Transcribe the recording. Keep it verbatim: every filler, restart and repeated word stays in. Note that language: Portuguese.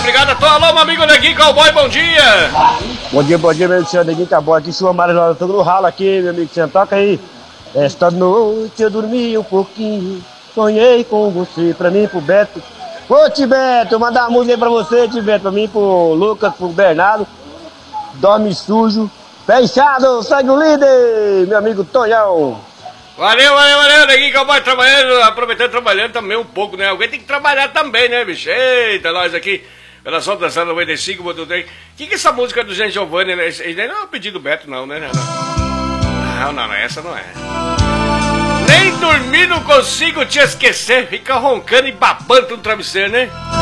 obrigado a todos. Alô, meu amigo Neguinho Cowboy, bom dia. Bom dia, bom dia, meu senhor Neguinho Cowboy. Aqui, sua Marilona, todo no ralo aqui, meu amigo. Você toca aí. Esta noite eu dormi um pouquinho, sonhei com você, pra mim, pro Beto. Ô, Tibeto, mandar uma música aí pra você, Tibeto, pra mim, pro Lucas, pro Bernardo. Dorme sujo, fechado, segue o líder, meu amigo Tonhão. Valeu, valeu, valeu, Neguinho Cowboy trabalhando, aproveitando, trabalhando também um pouco, né? Alguém tem que trabalhar também, né, bicho? Eita, nós aqui, pela Sol da noventa e cinco, o que que é essa música do Jean Giovanni, né? Esse não é o pedido do Beto, não, né? Não, não, não, essa não é. Nem dormir não consigo te esquecer, fica roncando e babando no travesseiro, né?